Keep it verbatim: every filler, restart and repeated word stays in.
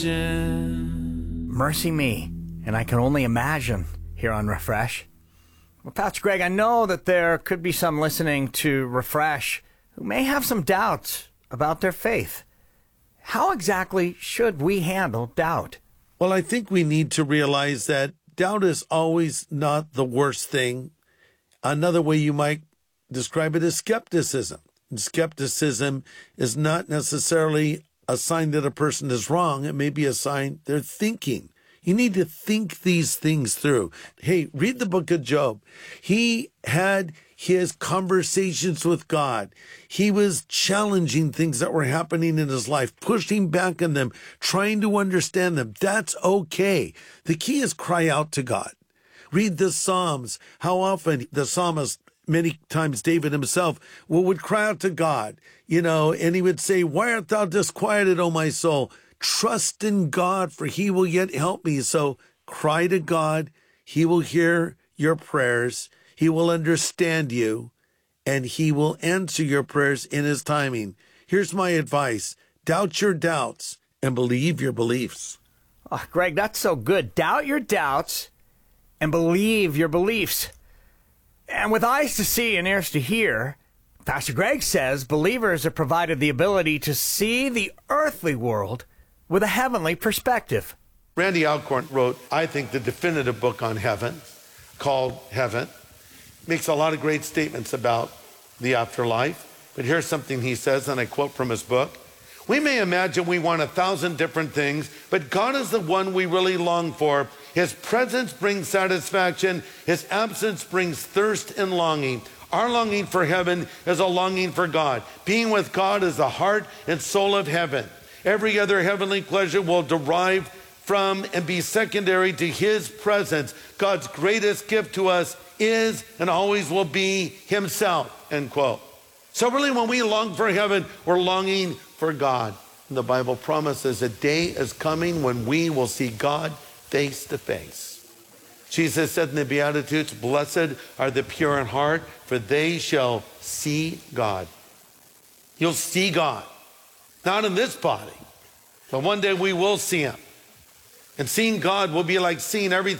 Mercy me, and I can only imagine here on Refresh. Well, Pastor Greg, I know that there could be some listening to Refresh who may have some doubts about their faith. How exactly should we handle doubt? Well, I think we need to realize that doubt is always not the worst thing. Another way you might describe it is skepticism. And skepticism is not necessarily a sign that a person is wrong. It may be a sign they're thinking. You need to think these things through. Hey, read the book of Job. He had his conversations with God. He was challenging things that were happening in his life, pushing back on them, trying to understand them. That's okay. The key is cry out to God. Read the Psalms. How often the psalmist, many times David himself, well, would cry out to God, you know, and he would say, "Why art thou disquieted, O my soul? Trust in God, for he will yet help me." So cry to God. He will hear your prayers. He will understand you, and he will answer your prayers in his timing. Here's my advice. Doubt your doubts and believe your beliefs. Oh, Greg, that's so good. Doubt your doubts and believe your beliefs. And with eyes to see and ears to hear, Pastor Greg says believers are provided the ability to see the earthly world with a heavenly perspective. Randy Alcorn wrote, I think, the definitive book on heaven, called Heaven. Makes a lot of great statements about the afterlife. But here's something he says, and I quote from his book. "We may imagine we want a thousand different things, but God is the one we really long for. His presence brings satisfaction. His absence brings thirst and longing. Our longing for heaven is a longing for God. Being with God is the heart and soul of heaven. Every other heavenly pleasure will derive from and be secondary to his presence. God's greatest gift to us is and always will be himself," end quote. So really when we long for heaven, we're longing for God. And the Bible promises a day is coming when we will see God face to face. Jesus said in the Beatitudes, "Blessed are the pure in heart, for they shall see God." You'll see God. Not in this body, but one day we will see him. And seeing God will be like seeing everything